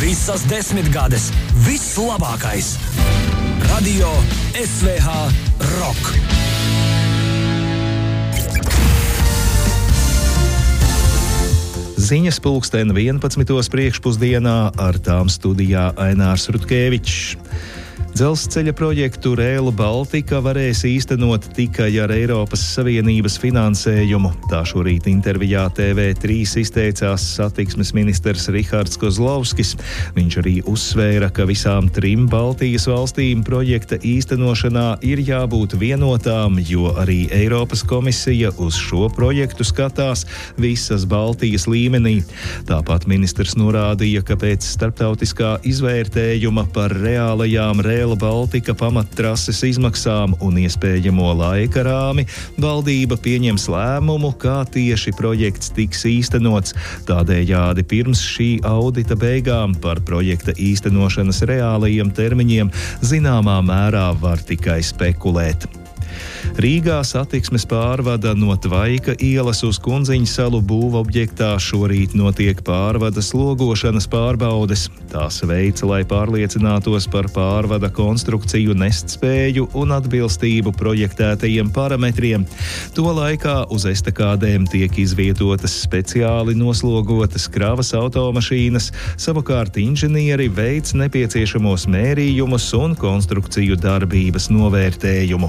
Visas 10 gades. Viss labākais. Radio SVH Rock. Ziņas pulksten 11. priekšpusdienā, ar tām studijā Ainārs Rutkevičs. Dzelzceļa projektu Rail Baltica varēs īstenot tikai ar Eiropas Savienības finansējumu. Tā šorīt intervijā TV3 izteicās satiksmes ministrs Rihards Kozlovskis. Viņš arī uzsvēra, ka visām 3 Baltijas valstīm projekta īstenošanā ir jābūt vienotām, jo arī Eiropas komisija uz šo projektu skatās visas Baltijas līmenī. Tāpat ministrs norādīja, ka pēc starptautiskā izvērtējuma par reālajām Rail Baltica pamattrases izmaksām un iespējamo laika rāmi valdība pieņems lēmumu, kā tieši projekts tiks īstenots. Tādējādi pirms šī audita beigām par projekta īstenošanas reālajiem termiņiem zināmā mērā var tikai spekulēt. Rīgā satiksmes pārvada no Tvaika ielas uz Kundziņu salu būvobjektā šorīt notiek pārvadas logošanas pārbaudes. Tās veica, lai pārliecinātos par pārvada konstrukciju nestspēju un atbilstību projektētajiem parametriem. To laikā uz estakādēm tiek izvietotas speciāli noslogotas kravas automašīnas, savukārt inženieri veic nepieciešamos mērījumus un konstrukciju darbības novērtējumu.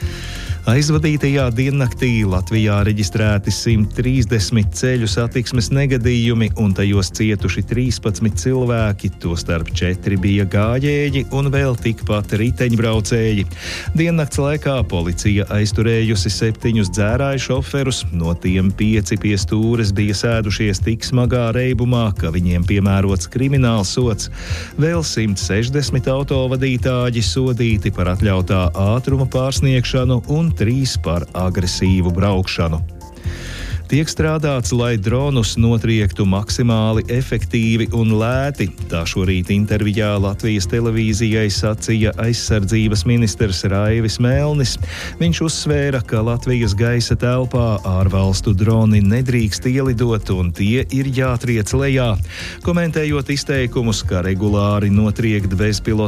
Aizvadītajā diennaktī Latvijā reģistrēti 130 ceļu satiksmes negadījumi un tajos cietuši 13 cilvēki, tostarp 4 bija gājēji un vēl tikpat riteņbraucēji. Diennakts laikā policija aizturējusi 7 dzērāju šoferus, no tiem 5 pie stūres bija sēdušies tik smagā reibumā, ka viņiem piemērots krimināls sods. Vēl 160 autovadītāji sodīti par atļautā ātruma pārsniegšanu un 3 par agresīvu braukšanu. Tiek strādāts, lai dronus notriektu maksimāli efektīvi un lēti. Tā šorīt intervijā Latvijas televīzijai sacīja aizsardzības ministrs Raivis Melnis. Viņš uzsvēra, ka Latvijas gaisa telpā ārvalstu droni nedrīkst ielidot un tie ir jātriec lejā. Komentējot izteikumus, ka regulāri notriekt bezpilota